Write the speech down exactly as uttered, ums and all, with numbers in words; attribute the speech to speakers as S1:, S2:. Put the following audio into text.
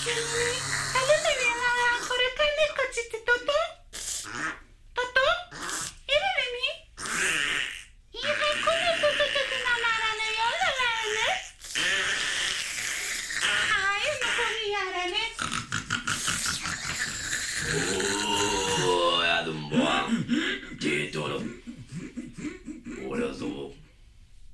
S1: Alam mo niya nga ako rin kanin ko si Toto. Toto? Ira na ni? Ira ko na Toto sa tinamara na yun. Wala na. Ay, ano ko niyara na?
S2: Oh, ya dumbo.